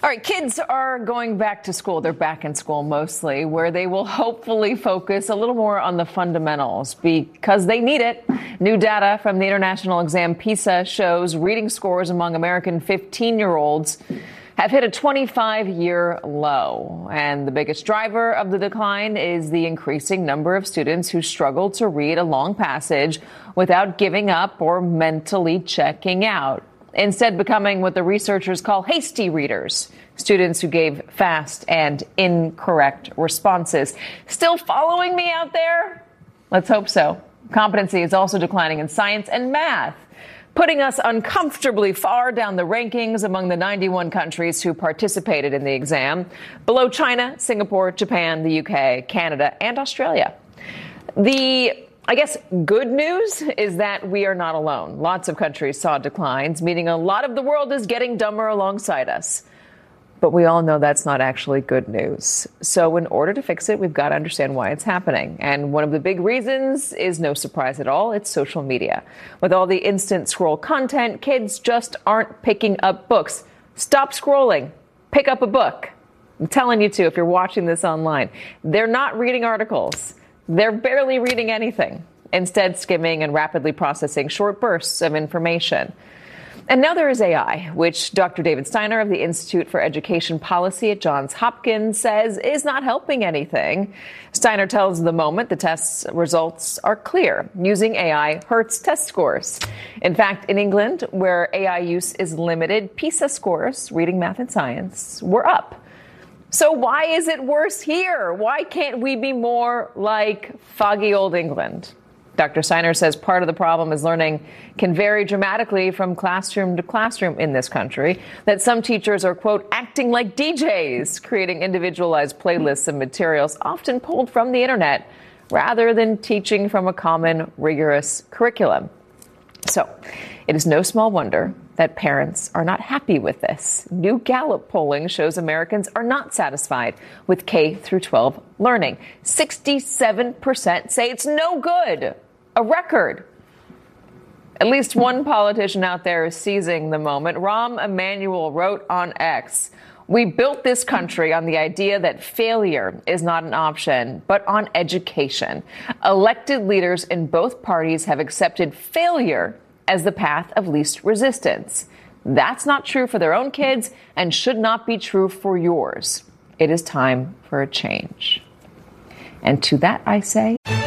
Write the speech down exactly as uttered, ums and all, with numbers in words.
All right, kids are going back to school. They're back in school mostly, where they will hopefully focus a little more on the fundamentals because they need it. New data from the international exam PISA shows reading scores among American fifteen-year-olds have hit a twenty-five-year low. And the biggest driver of the decline is the increasing number of students who struggle to read a long passage without giving up or mentally checking out, instead becoming what the researchers call hasty readers, students who gave fast and incorrect responses. Still following me out there? Let's hope so. Competency is also declining in science and math, putting us uncomfortably far down the rankings among the ninety-one countries who participated in the exam, below China, Singapore, Japan, the U K, Canada, and Australia. The I guess good news is that we are not alone. Lots of countries saw declines, meaning a lot of the world is getting dumber alongside us. But we all know that's not actually good news. So in order to fix it, we've got to understand why it's happening. And one of the big reasons is no surprise at all. It's social media. With all the instant scroll content, kids just aren't picking up books. Stop scrolling. Pick up a book. I'm telling you to if you're watching this online. They're not reading articles. They're barely reading anything, instead skimming and rapidly processing short bursts of information. And now there is A I, which Doctor David Steiner of the Institute for Education Policy at Johns Hopkins says is not helping anything. Steiner tells The Moment the test results are clear. Using A I hurts test scores. In fact, in England, where A I use is limited, PISA scores, reading, math, and science, were up. So why is it worse here? Why can't we be more like foggy old England? Doctor Steiner says part of the problem is learning can vary dramatically from classroom to classroom in this country, that some teachers are, quote, acting like D Js, creating individualized playlists of materials often pulled from the internet rather than teaching from a common, rigorous curriculum. So it is no small wonder that parents are not happy with this. New Gallup polling shows Americans are not satisfied with K through twelve learning. sixty-seven percent say it's no good, a record. At least one politician out there is seizing the moment. Rahm Emanuel wrote on X, "We built this country on the idea that failure is not an option, but on education. Elected leaders in both parties have accepted failure as the path of least resistance. That's not true for their own kids and should not be true for yours. It is time for a change." And to that I say...